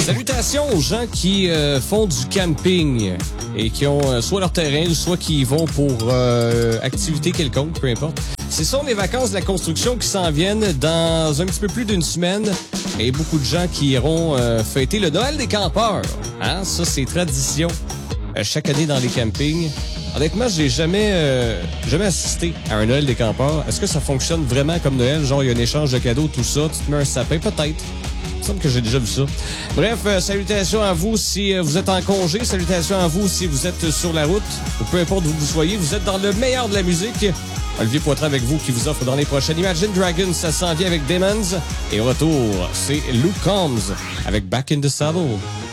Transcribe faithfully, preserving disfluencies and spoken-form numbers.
Salutations aux gens qui euh, font du camping et qui ont euh, soit leur terrain, soit qui y vont pour euh, activité quelconque, peu importe. Ce sont les vacances de la construction qui s'en viennent dans un petit peu plus d'une semaine et beaucoup de gens qui iront euh, fêter le Noël des campeurs. Hein? Ça, c'est tradition euh, chaque année dans les campings. Honnêtement, j'ai jamais euh, jamais assisté à un Noël des campeurs. Est-ce que ça fonctionne vraiment comme Noël? Genre, il y a un échange de cadeaux, tout ça, tu te mets un sapin, peut-être. Il me semble que j'ai déjà vu ça. Bref, euh, salutations à vous si euh, vous êtes en congé. Salutations à vous si vous êtes sur la route. Ou peu importe où vous soyez, vous êtes dans le meilleur de la musique. Olivier Poitras avec vous qui vous offre dans les prochaines Imagine Dragons. Ça s'en vient avec Demons. Et au retour, c'est Luke Combs avec Back in the Saddle.